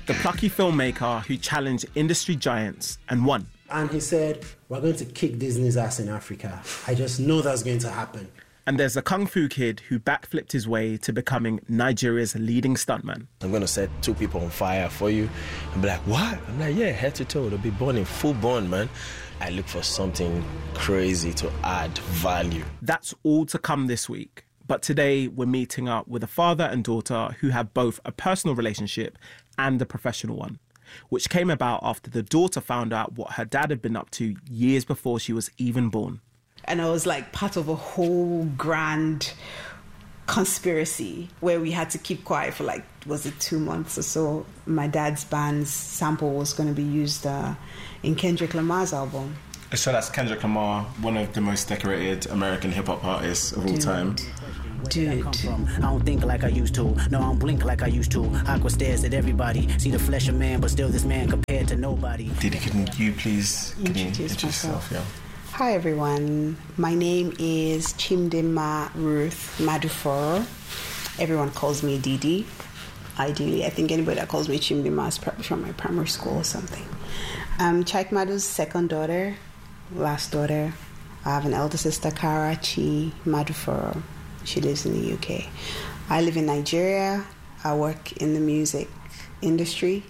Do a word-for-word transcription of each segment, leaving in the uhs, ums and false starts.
the plucky filmmaker who challenged industry giants and won. And he said, we're going to kick Disney's ass in Africa. I just know that's going to happen. And there's a kung fu kid who backflipped his way to becoming Nigeria's leading stuntman. I'm going to set two people on fire for you. And be like, what? I'm like, yeah, head to toe. They'll be born in full born, man. I look for something crazy to add value. That's all to come this week. But today we're meeting up with a father and daughter who have both a personal relationship and a professional one, which came about after the daughter found out what her dad had been up to years before she was even born. And I was like part of a whole grand conspiracy where we had to keep quiet for like, was it two months or so? My dad's band's sample was going to be used uh, in Kendrick Lamar's album. So that's Kendrick Lamar, one of the most decorated American hip-hop artists of all Dude. time. Dude. I don't think like I used to. No, I don't blink like I used to. Aqua stares at everybody. See the flesh of man, but still this man compared to nobody. Didi, can you please can you Introduce introduce myself. yourself? Yeah. Hi everyone, my name is Chimdima Ruth Maduforo. Everyone calls me Didi. Ideally, I think anybody that calls me Chimdima is probably from my primary school or something. I'm Chike Madu's second daughter, last daughter. I have an elder sister, Kara Chi Maduforo. She lives in the U K. I live in Nigeria. I work in the music industry.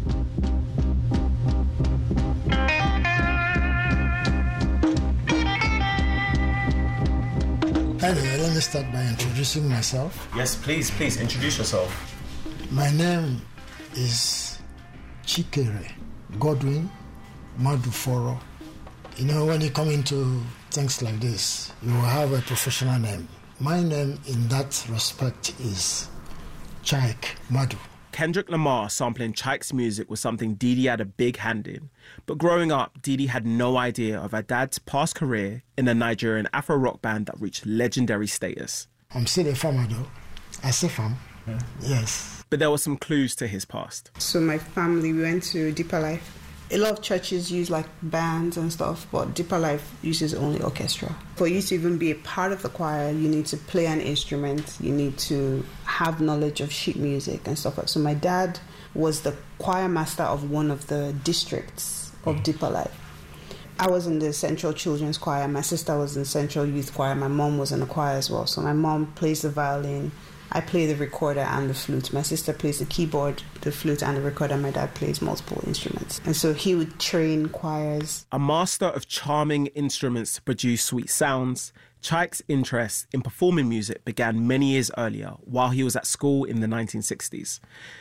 Anyway, let me start by introducing myself. Yes, please, please introduce yourself. My name is Chikere Godwin Maduforo. You know, when you come into things like this, you will have a professional name. My name in that respect is Chike Madu. Kendrick Lamar sampling Chike's music was something Didi had a big hand in. But growing up, Didi had no idea of her dad's past career in a Nigerian Afro-rock band that reached legendary status. I'm still a farmer though. I say farm. Yeah. Yes. But there were some clues to his past. So my family, we went to Deeper Life. A lot of churches use like bands and stuff, but Deeper Life uses only orchestra. For you to even be a part of the choir, you need to play an instrument, you need to have knowledge of sheet music and stuff like that. So my dad was the choir master of one of the districts of Deeper Life. I was in the Central Children's Choir, my sister was in Central Youth Choir, my mom was in the choir as well. So my mom plays the violin, I play the recorder and the flute. My sister plays the keyboard, the flute and the recorder. My dad plays multiple instruments. And so he would train choirs. A master of charming instruments to produce sweet sounds, Chike's interest in performing music began many years earlier while he was at school in the nineteen sixties.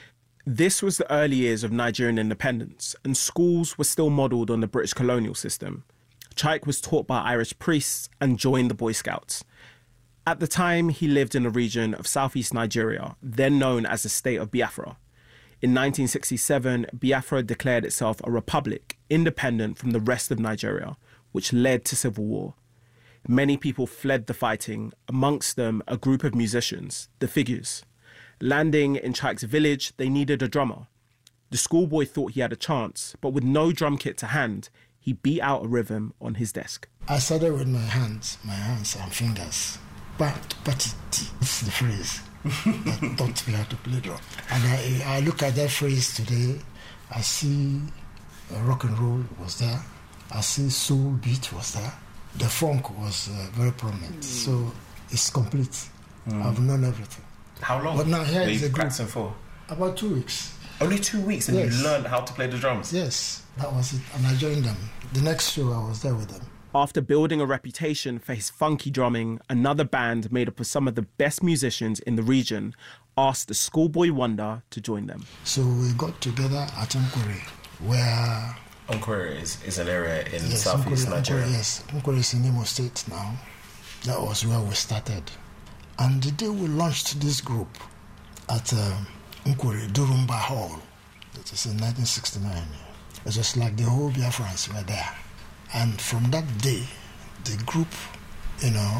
This was the early years of Nigerian independence, and schools were still modelled on the British colonial system. Chike was taught by Irish priests and joined the Boy Scouts. At the time, he lived in a region of southeast Nigeria, then known as the state of Biafra. In nineteen sixty-seven, Biafra declared itself a republic, independent from the rest of Nigeria, which led to civil war. Many people fled the fighting, amongst them a group of musicians, the Figures. Landing in Chike's village, they needed a drummer. The schoolboy thought he had a chance, but with no drum kit to hand, he beat out a rhythm on his desk. I started with my hands, my hands and fingers. But, but it's the phrase that taught me how to play drum. And I, I look at that phrase today, I see uh, rock and roll was there, I see soul beat was there, the funk was uh, very prominent. Mm. So it's complete. Mm. I've known everything. How long but now here were is you a practicing group. for? About two weeks. Only two weeks and yes. You learned how to play the drums? Yes, that was it. And I joined them. The next show I was there with them. After building a reputation for his funky drumming, another band made up of some of the best musicians in the region asked the Schoolboy Wonder to join them. So we got together at Nkwere, where... Nkwere is, is an area in yes, southeast Nkwere, Nigeria. Nkwere, yes, Nkwere is in Imo State now. That was where we started. And the day we launched this group at uh, Nkwere Durumba Hall, it was in nineteen sixty-nine, it was like the whole Biafrans were there. And from that day, the group, you know,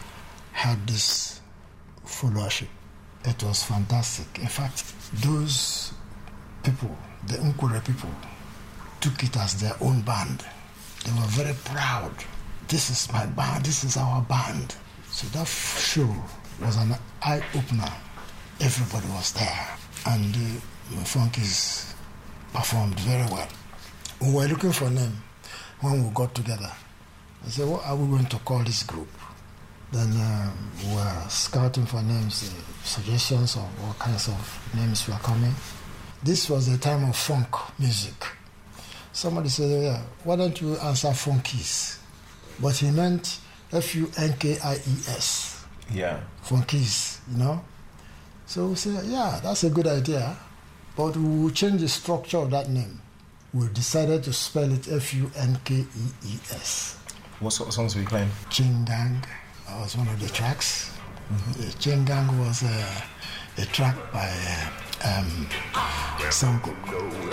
had this followership. It was fantastic. In fact, those people, the Nkwere people, took it as their own band. They were very proud. This is my band, this is our band. So that show was an eye-opener. Everybody was there. And uh, Funky's performed very well. We were looking for a name when we got together. I said, what are we going to call this group? Then um, we were scouting for names, uh, suggestions of what kinds of names were coming. This was the time of funk music. Somebody said, oh, yeah, why don't you answer Funkies? But he meant F U N K I E S. Yeah. Funkies, you know? So we said, yeah, that's a good idea. But we will change the structure of that name. We decided to spell it F U N K E E S. What sort of songs were you playing? Chingang. That was one of the tracks. Mm-hmm. The Chingang was uh, a track by uh, um, some